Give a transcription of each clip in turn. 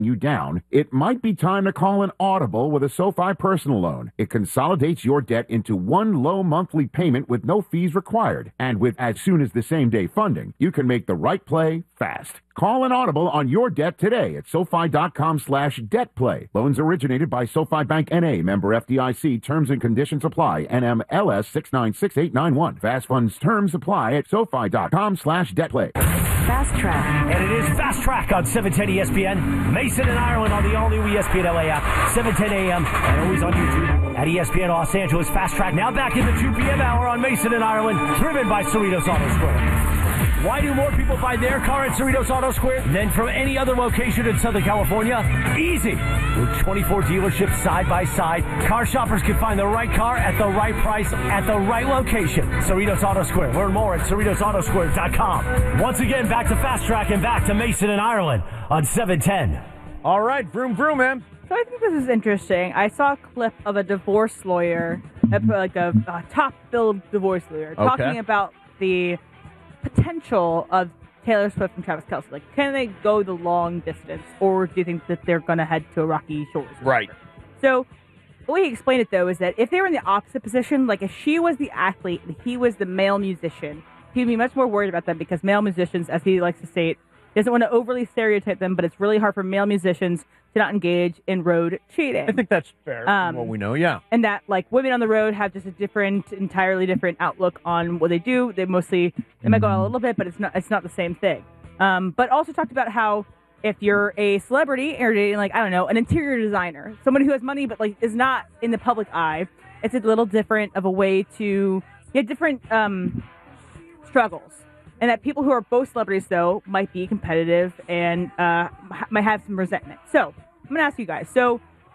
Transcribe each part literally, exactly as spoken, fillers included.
you down, it might be time to call an audible with a SoFi personal loan. It consolidates your debt into one low monthly payment with no fees required. And with as soon as the same day funding, you can make the right play fast. Call an audible on your debt today at SoFi.com slash debt play. Loans originated by SoFi Bank N A, member F D I C. Terms and conditions apply. N M L S six nine six eight nine one. Fast funds terms apply at SoFi.com slash debt play. Fast Track. And it is Fast Track on seven ten E S P N. Mason and Ireland on the all-new E S P N L A app. seven ten A M and always on YouTube at E S P N Los Angeles. Fast Track now back in the two p.m. hour on Mason and Ireland. Driven by Cerritos Auto Square. Why do more people buy their car at Cerritos Auto Square than from any other location in Southern California? Easy. With twenty-four dealerships side by side, car shoppers can find the right car at the right price at the right location. Cerritos Auto Square. Learn more at Cerritos Auto Square dot com. Once again, back to Fast Track and back to Mason and Ireland on seven ten. All right, vroom, vroom, man. So I think this is interesting. I saw a clip of a divorce lawyer, like a, a top-billed divorce lawyer, Okay. talking about the potential of Taylor Swift and Travis Kelce. Like, can they go the long distance, or do you think that they're going to head to Rocky Shores? Right. So the way he explained it, though, is that if they were in the opposite position, like if she was the athlete and he was the male musician, he'd be much more worried about them because male musicians, as he likes to state, doesn't want to overly stereotype them, but it's really hard for male musicians to not engage in road cheating. I think that's fair Um, from what we know, yeah. And that, like, women on the road have just a different, entirely different outlook on what they do. They mostly, they might go out a little bit, but it's not, it's not the same thing. Um, but also talked about how if you're a celebrity or dating, like, I don't know, an interior designer, someone who has money but, like, is not in the public eye, it's a little different of a way to get different um, struggles. And that people who are both celebrities, though, might be competitive and uh, might have some resentment. So I'm going to ask you guys. So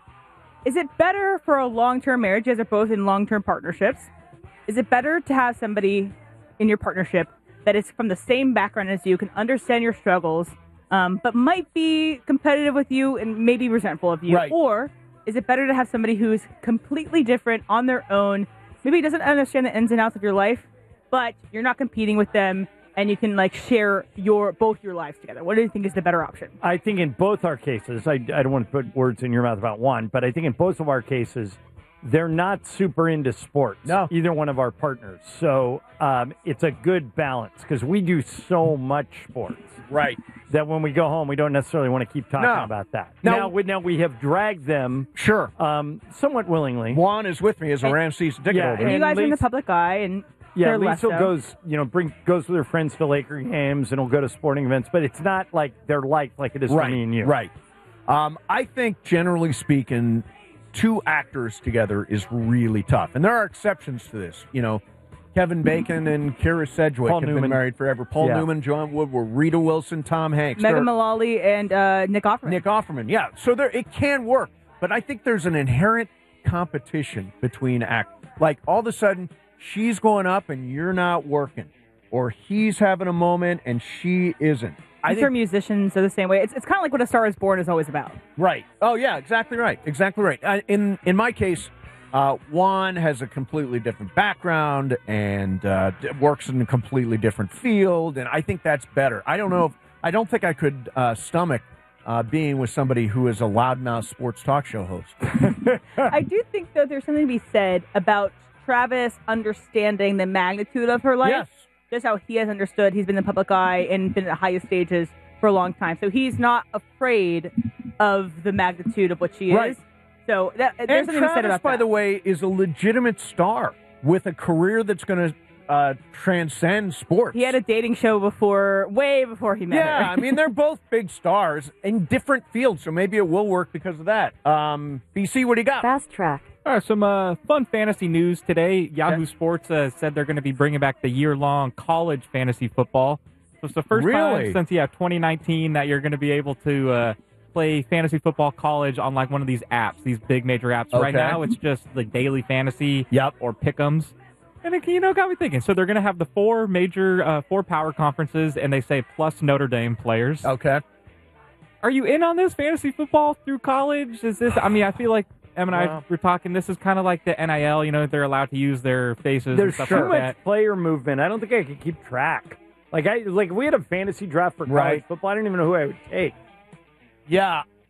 is it better for a long-term marriage, as they're both in long-term partnerships? Is it better to have somebody in your partnership that is from the same background as you, can understand your struggles, um, but might be competitive with you and maybe resentful of you? Right. Or is it better to have somebody who's completely different on their own, maybe doesn't understand the ins and outs of your life, but you're not competing with them, and you can, like, share your both your lives together? What do you think is the better option? I think in both our cases, I, I don't want to put words in your mouth about one, but I think in both of our cases, they're not super into sports. No. Either one of our partners. So um, it's a good balance because we do so much sports. Right. That when we go home, we don't necessarily want to keep talking No. about that. Now- Now, we, now we have dragged them Sure. um, somewhat willingly. Juan is with me as a Rams season ticket Yeah, holder. And you and guys are in the Lisa- public eye, and Yeah, they're less Lisa so. goes, you know, bring goes with her friends to Laker games and will go to sporting events, but it's not like their life like it is right, for me and you. Right. Um, I think, generally speaking, two actors together is really tough. And there are exceptions to this. You know, Kevin Bacon and Kira Sedgwick Paul have Newman. been married forever. Paul Yeah. Newman, John Woodward, Rita Wilson, Tom Hanks. There Megan are- Mullally and uh, Nick Offerman. Nick Offerman, yeah. So there, it can work, but I think there's an inherent competition between act. Like all of a sudden, she's going up and you're not working, or he's having a moment and she isn't. I I'm sure think, musicians are the same way. It's, it's kind of like what A Star Is Born is always about. right. Oh yeah, exactly right. Exactly right. Uh, in in my case, uh, Juan has a completely different background and uh, d- works in a completely different field, and I think that's better. I don't know if I don't think I could uh, stomach. Uh, being with somebody who is a loudmouth sports talk show host. I do think, though, there's something to be said about Travis understanding the magnitude of her life. Yes. Just how he has understood. He's been in the public eye and been at the highest stages for a long time. So he's not afraid of the magnitude of what she Right. is. So that, there's And something to be said Travis, about by that. the way, is a legitimate star with a career that's going to uh, transcend sports. He had a dating show before, way before he met yeah, her. I mean, they're both big stars in different fields, so maybe it will work because of that. Um, B C, what do you got? Fast Track. All right, some uh, fun fantasy news today. Yahoo Sports uh, said they're going to be bringing back the year-long college fantasy football. So it's the first Really? time since yeah twenty nineteen that you're going to be able to uh, play fantasy football college on like one of these apps, these big major apps. Right Okay. now, it's just like Daily Fantasy Yep. or Pick'ems. And it, you know, got me thinking. So they're going to have the four major, uh, four power conferences, and they say plus Notre Dame players. Okay. Are you in on this fantasy football through college? Is this? I mean, I feel like Em and I Well- were talking. This is kind of like the N I L. You know, they're allowed to use their faces and There's stuff too like much that. player movement. I don't think I could keep track. Like I like if we had a fantasy draft for college Right. football, I don't even know who I would take. Yeah,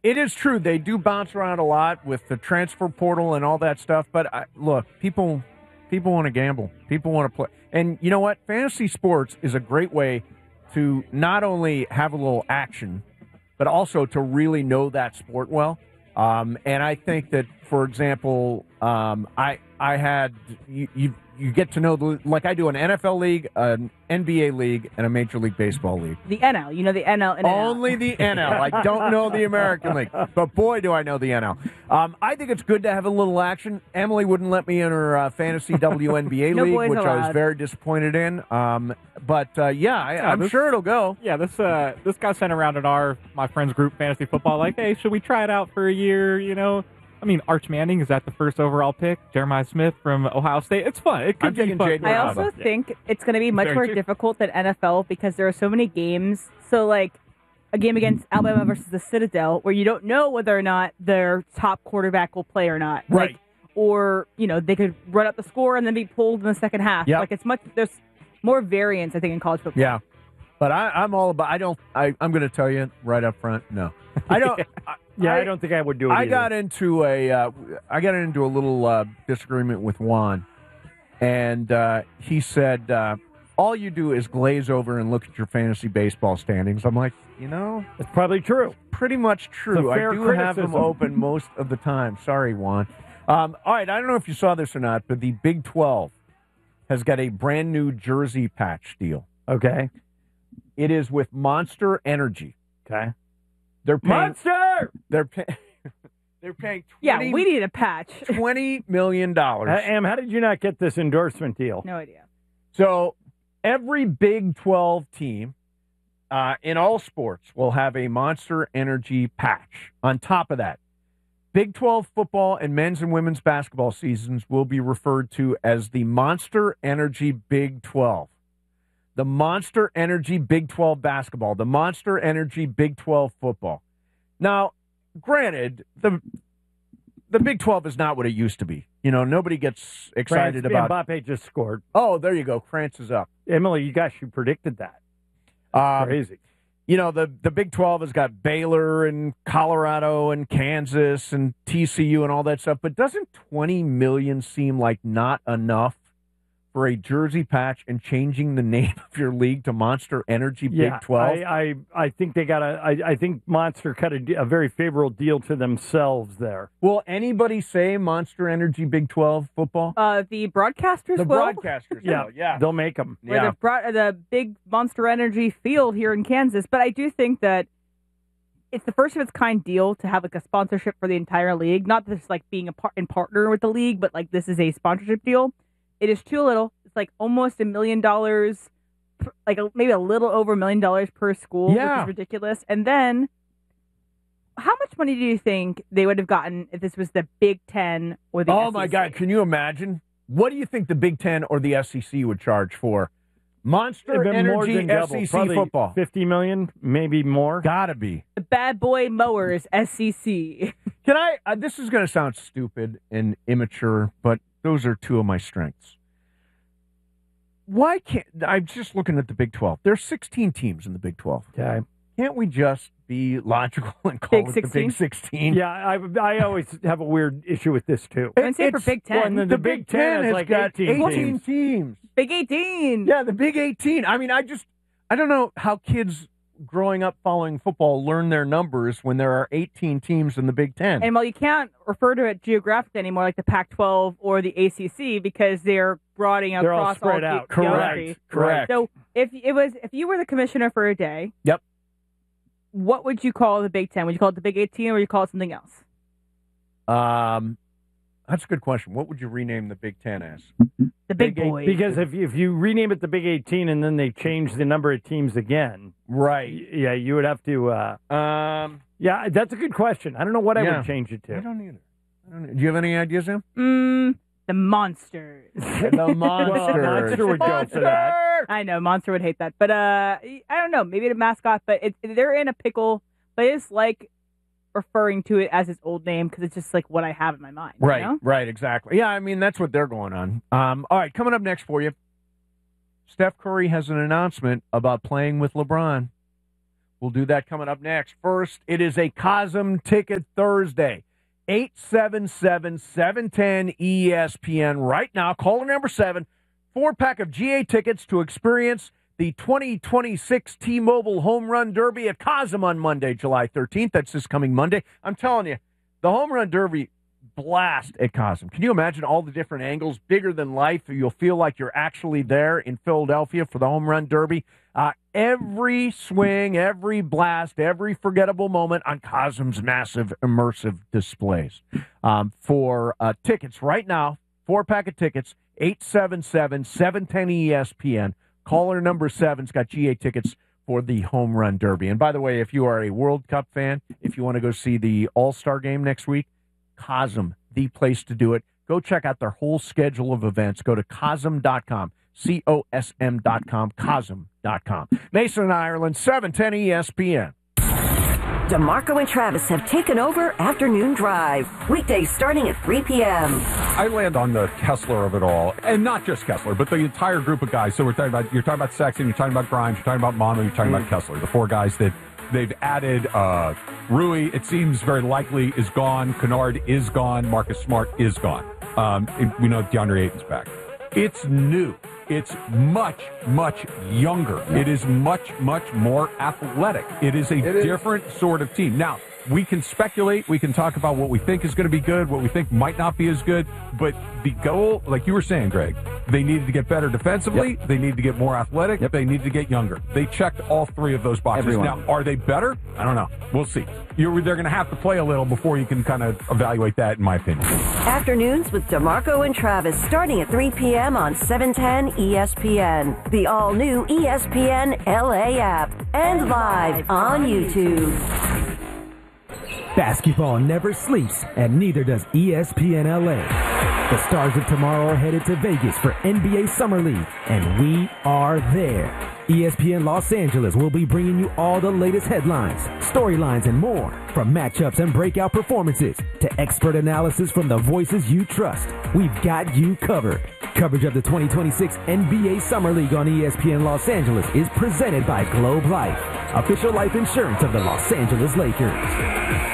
it is true. They do bounce around a lot with the transfer portal and all that stuff. But I, look, people people want to gamble. People want to play. And you know what? Fantasy sports is a great way to not only have a little action, but also to really know that sport well. Um, and I think that, for example, um, I I had you, you you get to know the, like I do an N F L league, an N B A league, and a Major League Baseball league. The N L, you know the N L and N L. Only the N L. I don't know the American League, but boy, do I know the N L. Um, I think it's good to have a little action. Emily wouldn't let me in her uh, fantasy W N B A No league, boys which I was allowed. very disappointed in. Um, but uh, yeah, I, Yeah, I'm this- sure it'll go. Yeah, this uh, this got sent around in our my friends group fantasy football. Like, hey, should we try it out for a year? You know, I mean, Arch Manning is that the first overall pick? Jeremiah Smith from Ohio State. It's fun. It could I'm be taking fun. Jaden I Yeah. also Yeah. think it's going to be much Very more true. difficult than N F L because there are so many games. So, like, a game against Alabama versus the Citadel where you don't know whether or not their top quarterback will play or not. Right. Like, or, you know, they could run up the score and then be pulled in the second half. Yep. Like, it's much, there's more variance, I think, in college football. Yeah, but I, I'm all about. I don't. I, I'm going to tell you right up front. No, I don't. I, Yeah, I, I don't think I would do it. I either. got into a uh, I got into a little uh, disagreement with Juan, and uh, he said uh, all you do is glaze over and look at your fantasy baseball standings. I'm like, you know, It's probably true. pretty much true. It's a I fair do have them criticism. open most of the time. Sorry, Juan. Um, all right, I don't know if you saw this or not, but the Big twelve has got a brand new jersey patch deal. Okay. It is with Monster Energy. Okay. They're paying. Monster! They're pay, They're paying Yeah, twenty, we need a patch. twenty million dollars. Uh, Em, how did you not get this endorsement deal? No idea. So every Big twelve team uh, in all sports will have a Monster Energy patch. On top of that, Big twelve football and men's and women's basketball seasons will be referred to as the Monster Energy Big twelve. The Monster Energy Big twelve basketball, the Monster Energy Big twelve football. Now, granted, the the Big twelve is not what it used to be. You know, nobody gets excited France, about. Mbappe just scored. Oh, there you go. France is up. Emily, you gosh, you predicted that. Um, Crazy. you know, the, the Big twelve has got Baylor and Colorado and Kansas and T C U and all that stuff. But doesn't twenty million dollars seem like not enough for a jersey patch and changing the name of your league to Monster Energy Yeah, Big twelve? I, I, I think they got a. I, I think Monster cut a, de- a very favorable deal to themselves there. Will anybody say Monster Energy Big twelve football? Uh, the broadcasters The will. broadcasters Yeah, will, yeah. they'll make them. Or Yeah. the, bro- the big Monster Energy field here in Kansas. But I do think that it's the first of its kind deal to have like a sponsorship for the entire league. Not just like being a par- in partner with the league, but like this is a sponsorship deal. It is too little. It's like almost a million dollars, per- like a, maybe a little over a million dollars per school, which Yeah. is ridiculous. And then, how much money do you think they would have gotten if this was the Big Ten or the Oh, S E C? my God. Can you imagine? What do you think the Big Ten or the S E C would charge for Monster It'd been more Energy than S double. E C Probably football? Fifty million, maybe more. Gotta be. The Bad Boy Mowers, S E C. Can I? Uh, this is going to sound stupid and immature, but those are two of my strengths. Why can't I'm just looking at the Big twelve? There's sixteen teams in the Big twelve. Okay. Can't we just be logical and call Big it the Big sixteen? Yeah, I, I always have a weird issue with this too. I would say for It's- Big Ten. well, and then The, The Big, Big Ten Ten has has like got eighteen eighteen teams. teams. Big eighteen. Yeah, the Big eighteen. I mean, I just I don't know how kids growing up following football learn their numbers when there are eighteen teams in the Big Ten. And while you can't refer to it geographically anymore, like the Pac twelve or the A C C, because they're broadening They're all across spread all out. ge- Correct. geography. Correct. So if it was, if you were the commissioner for a day, Yep. what would you call the Big Ten? Would you call it the Big eighteen, or would you call it something else? Um, that's a good question. What would you rename the Big Ten as? The Big, Big eight- Boys. Because if if you rename it the Big eighteen and then they change the number of teams again, Right. y- yeah, you would have to. Uh, Um, yeah, that's a good question. I don't know what I Yeah. would change it I to. don't either. I don't. Do you have any ideas, Em? mm, the Monsters. The monsters. Monster would go for that. Monster! I know Monster would hate that, but uh, I don't know. Maybe the mascot, but it, they're in a pickle. But it's like referring to it as its old name because it's just like what I have in my mind. you Right, know? right, exactly. Yeah, I mean, that's what they're going on. Um, all right, coming up next for you, Steph Curry has an announcement about playing with LeBron. We'll do that coming up next. First, it is a Cosm Ticket Thursday. eight seven seven, seven one zero, E S P N right now. Caller number seven. Four-pack of G A tickets to experience the twenty twenty-six T-Mobile Home Run Derby at Cosm on Monday, July thirteenth. That's this coming Monday. I'm telling you, the Home Run Derby blast at Cosm. Can you imagine all the different angles, bigger than life? You'll feel like you're actually there in Philadelphia for the Home Run Derby. Uh, every swing, every blast, every forgettable moment on Cosm's massive immersive displays. Um, for uh, tickets right now, four-pack of tickets, eight seven seven, seven one zero, E S P N. Caller number seven's got G A tickets for the Home Run Derby. And by the way, if you are a World Cup fan, if you want to go see the All-Star game next week, Cosm, the place to do it. Go check out their whole schedule of events. Go to cosm dot com, C O S M dot com, cosm dot com. Mason and Ireland, seven ten E S P N. DeMarco and Travis have taken over Afternoon Drive. Weekdays starting at three p.m. I land on the Kessler of it all. And not just Kessler, but the entire group of guys. So we're talking about, you're talking about Sexton, you're talking about Grimes, you're talking about Mono, you're talking mm. about Kessler. The four guys that they've added. uh, Rui, it seems very likely, is gone. Kennard is gone. Marcus Smart is gone. Um, we know DeAndre Ayton's back. It's new. It's much, much younger. Yeah. It is much, much more athletic. It is a it different is. sort of team. Now, we can speculate. We can talk about what we think is going to be good, what we think might not be as good. But the goal, like you were saying, Greg, they needed to get better defensively. Yep. They need to get more athletic. Yep. They need to get younger. They checked all three of those boxes. Everyone. Now, are they better? I don't know. We'll see. You're, they're going to have to play a little before you can kind of evaluate that, in my opinion. Afternoons with DeMarco and Travis starting at three p.m. on seven ten E S P N, the all-new E S P N L A app, and live on YouTube. Basketball never sleeps, and neither does E S P N L A. The stars of tomorrow are headed to Vegas for N B A Summer League, and we are there. E S P N Los Angeles will be bringing you all the latest headlines, storylines, and more. From matchups and breakout performances to expert analysis from the voices you trust, we've got you covered. Coverage of the twenty twenty-six N B A Summer League on E S P N Los Angeles is presented by Globe Life, official life insurance of the Los Angeles Lakers.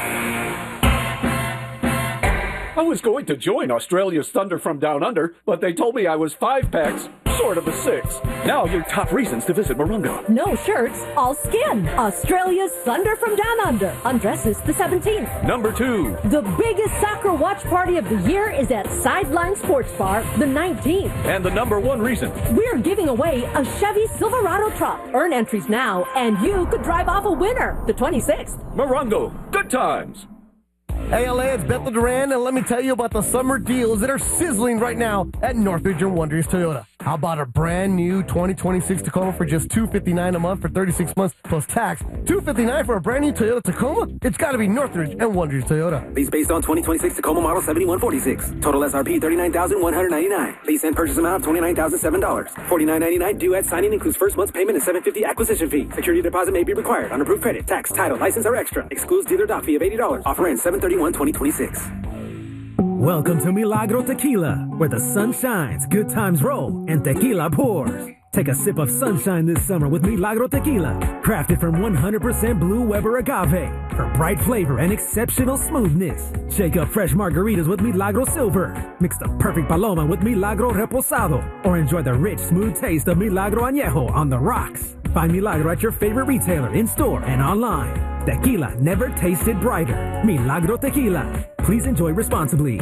I was going to join Australia's Thunder from Down Under, but they told me I was five packs, short of a six. Now your top reasons to visit Morongo. No shirts, all skin. Australia's Thunder from Down Under. On dresses the seventeenth. Number two. The biggest soccer watch party of the year is at Sideline Sports Bar the nineteenth. And the number one reason. We're giving away a Chevy Silverado truck. Earn entries now, and you could drive off a winner the twenty-sixth. Morongo. Good times. Hey, L A, it's Bethel Duran, and let me tell you about the summer deals that are sizzling right now at Northridge and Wonders Toyota. How about a brand new twenty twenty-six Tacoma for just two hundred fifty-nine dollars a month for thirty-six months plus tax? two hundred fifty-nine dollars for a brand new Toyota Tacoma? It's got to be Northridge and Wonders Toyota. Lease based on twenty twenty-six Tacoma model seventy-one forty-six. Total S R P thirty-nine thousand one hundred ninety-nine dollars. Lease and purchase amount twenty-nine thousand seven dollars. forty-nine ninety-nine due at signing includes first month's payment and seven hundred fifty dollars acquisition fee. Security deposit may be required. Unapproved credit, tax, title, license, or extra. Excludes dealer dock fee of eighty dollars. Offer ends seven thirty-one twenty twenty-six. Welcome to Milagro Tequila, where the sun shines, good times roll, and tequila pours. Take a sip of sunshine this summer with Milagro Tequila, crafted from one hundred percent Blue Weber agave for bright flavor and exceptional smoothness. Shake up fresh margaritas with Milagro Silver. Mix the perfect Paloma with Milagro Reposado, or enjoy the rich, smooth taste of Milagro Añejo on the rocks. Find Milagro at your favorite retailer, in-store, and online. Tequila never tasted brighter. Milagro Tequila. Please enjoy responsibly.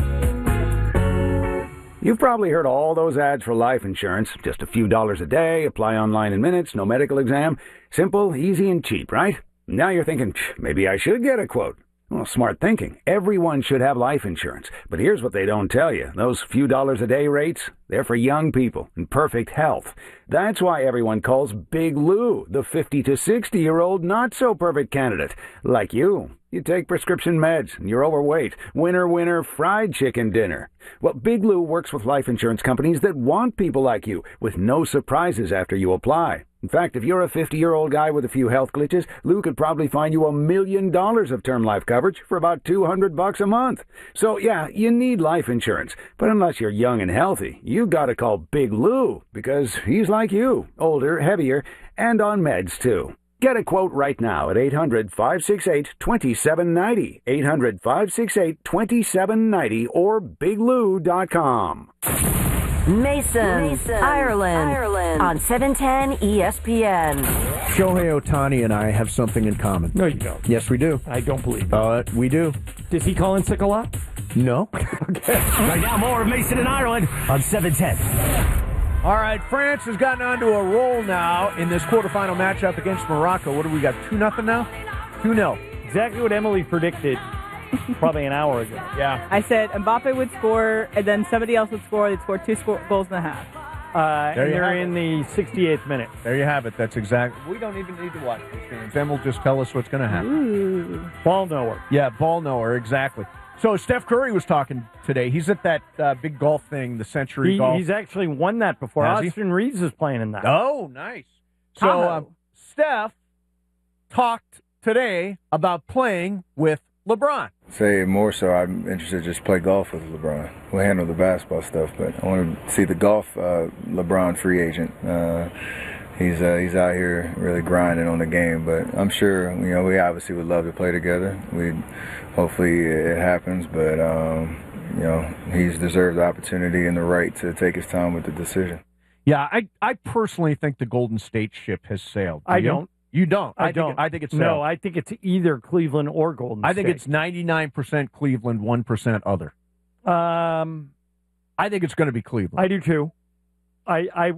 You've probably heard all those ads for life insurance. Just a few dollars a day, apply online in minutes, no medical exam. Simple, easy, and cheap, right? Now you're thinking, maybe I should get a quote. Well, smart thinking. Everyone should have life insurance. But here's what they don't tell you. Those few dollars a day rates, they're for young people in perfect health. That's why everyone calls Big Lou the fifty to sixty-year-old not-so-perfect candidate. Like you. You take prescription meds, and you're overweight. Winner, winner, fried chicken dinner. Well, Big Lou works with life insurance companies that want people like you, with no surprises after you apply. In fact, if you're a fifty-year-old guy with a few health glitches, Lou could probably find you a million dollars of term life coverage for about two hundred bucks a month. So, yeah, you need life insurance. But unless you're young and healthy, you gotta call Big Lou, because he's like you, older, heavier, and on meds, too. Get a quote right now at eight hundred, five six eight, two seven nine zero, eight hundred, five six eight, two seven nine zero, or big lou dot com. Mason, Mason Ireland, Ireland. on seven ten E S P N. Shohei Ohtani and I have something in common. No, you don't. Yes, we do. I don't believe it. Uh, we do. Does he call in sick a lot? No. Okay. Right now, more of Mason and Ireland on seven ten. All right, France has gotten onto a roll now in this quarterfinal matchup against Morocco. What do we got? two nothing now? two nil. Exactly what Emily predicted probably an hour ago. Yeah. I said Mbappe would score, and then somebody else would score. They'd score two score- goals and a half. Uh, There and you they're have in the sixty-eighth minute. There you have it. That's exactly. We don't even need to watch these games. Em will just tell us what's going to happen. Ooh. Ball nowhere. Yeah, ball nowhere, exactly. So Steph Curry was talking today. He's at that uh, big golf thing, the Century He, Golf. he's actually won that before. Has he? Austin Reeves is playing in that. Oh, nice. So uh, Steph talked today about playing with LeBron. Say more so, I'm interested to just play golf with LeBron. We'll handle the basketball stuff, but I want to see the golf uh, LeBron free agent. Uh, he's uh, he's out here really grinding on the game, but I'm sure, you know, we obviously would love to play together. We hopefully it happens, but um, you know, he's deserved the opportunity and the right to take his time with the decision. Yeah, I I personally think the Golden State ship has sailed. Do I you? don't. You don't. I think don't. It, I think it's no. sailed. I think it's either Cleveland or Golden I think State. it's ninety-nine percent Cleveland, one percent other. Um, I think it's going to be Cleveland. I do too. I I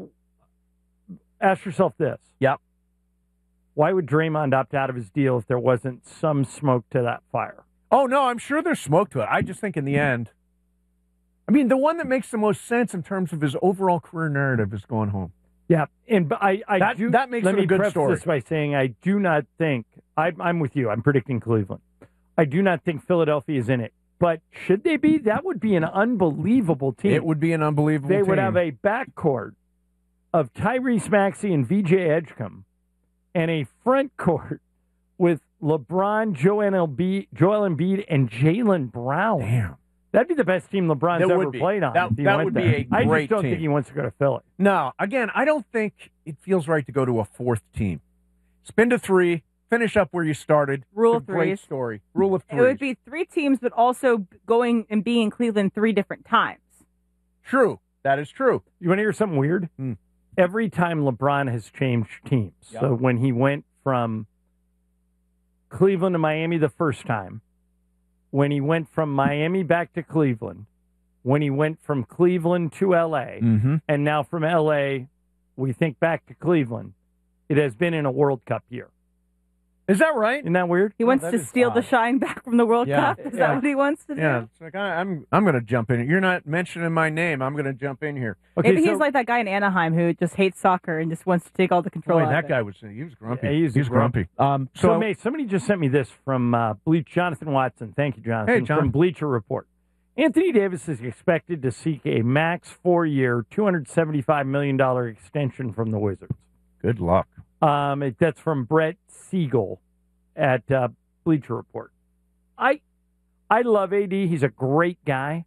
ask yourself this. Yep. Why would Draymond opt out of his deal if there wasn't some smoke to that fire? Oh, no, I'm sure there's smoke to it. I just think in the end, I mean, the one that makes the most sense in terms of his overall career narrative is going home. Yeah, and but I, I That- do, that makes let it a me good preface story. this by saying I do not think I, I'm with you. I'm predicting Cleveland. I do not think Philadelphia is in it. But should they be? That would be an unbelievable team. It would be an unbelievable They team. would have a backcourt of Tyrese Maxey and V J Edgecombe, and a front court with LeBron, Joel Embiid, Joel Embiid, and Jaylen Brown. Damn. That'd be the best team LeBron's That ever would be. played on. That- if he that went would be there. a I great just don't team. think he wants to go to Philly. No, again, I don't think it feels right to go to a fourth team. Spin to three, finish up where you started. Rule It's of a great threes. story. Rule of It three. would be three teams, but also going and being in Cleveland three different times. True. That is true. You want to hear something weird? Hmm. Every time LeBron has changed teams. Yep. So when he went from Cleveland to Miami the first time, when he went from Miami back to Cleveland, when he went from Cleveland to L A, Mm-hmm. and now from L A, we think back to Cleveland, it has been in a World Cup year. Is that right? Isn't that weird? He wants that to is steal the odd. shine back from the World Yeah. Cup. Is Yeah. that what he wants to do? Yeah, it's like I, I'm. I'm going to jump in. You're not mentioning my name. I'm going to jump in here. Okay, Maybe so- he's like that guy in Anaheim who just hates soccer and just wants to take all the control. Boy, out of that it. guy was. He was grumpy. Yeah, he's He's grumpy. Um. So, So, May, somebody just sent me this from uh, Bleach, Jonathan Watson. Thank you, Jonathan. Hey, John. From Bleacher Report. Anthony Davis is expected to seek a max four-year, two hundred seventy-five million dollars extension from the Wizards. good luck. Um, it, that's from Brett Siegel at uh, Bleacher Report. I I love A D. He's a great guy.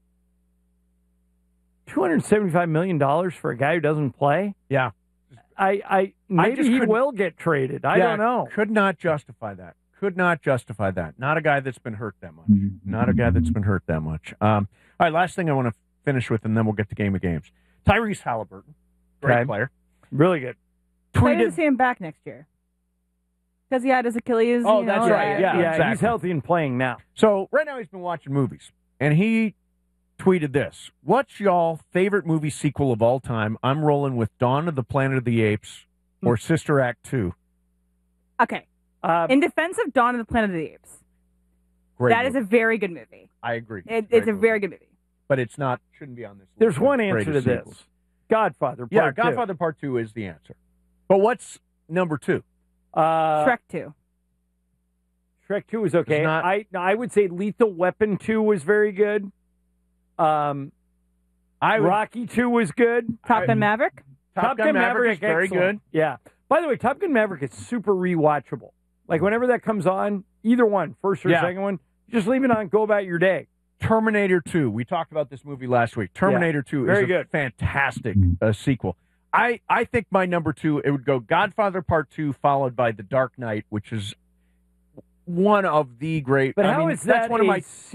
two hundred seventy-five million dollars for a guy who doesn't play? Yeah. I, I maybe just he couldn't- will get traded. I Yeah, don't know. Could not justify that. Could not justify that. Not a guy that's been hurt that much. Not a guy that's been hurt that much. Um. All right. Last thing I want to finish with, and then we'll get to Game of Games. Tyrese Halliburton, great Okay. player. Really good. Excited to Tweeted. see him back next year because he had his Achilles. Oh, you that's know, right. uh, Yeah, yeah, exactly. he's healthy and playing now. So right now he's been watching movies, and he tweeted this: "What's y'all favorite movie sequel of all time? I'm rolling with Dawn of the Planet of the Apes or Sister Act two. Okay. Uh, In defense of Dawn of the Planet of the Apes, Great that is movie. a very good movie. I agree. It, Great it's a movie. very good movie. but it's not. Shouldn't be on this list. There's of one answer to greatest this. sequels. Godfather Part Yeah, two. Godfather Part Two is the answer. But what's number two? Uh, Shrek two. Shrek two is okay. It's not- I I would say Lethal Weapon two was very good. Um, I would, Rocky two was good. Top Gun Maverick. Top, Gun, Maverick, is very excellent. good. Yeah. By the way, Top Gun Maverick is super rewatchable. Like whenever that comes on, either one, first or Yeah. second one, just leave it on, go about your day. Terminator two. We talked about this movie last week. Terminator two very is a good. fantastic uh, sequel. I, I think my number two, it would go Godfather Part Two, followed by The Dark Knight, which is one of the great. But I how mean, is that's that one of a my